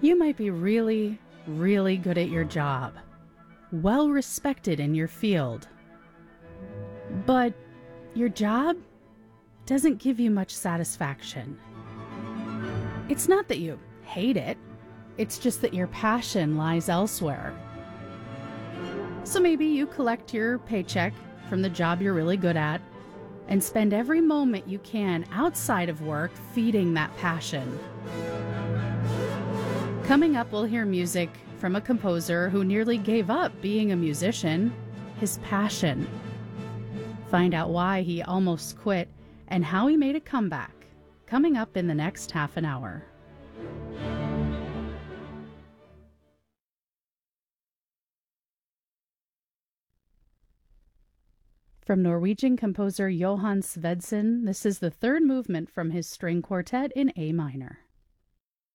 You might be really, really good at your job, well respected in your field, but your job doesn't give you much satisfaction. It's not that you hate it, it's just that your passion lies elsewhere. So maybe you collect your paycheck from the job you're really good at and spend every moment you can outside of work feeding that passion. Coming up, we'll hear music from a composer who nearly gave up being a musician, his passion. Find out why he almost quit and how he made a comeback. Coming up in the next half an hour. From Norwegian composer Johann Svendsen, this is the third movement from his string quartet in A minor.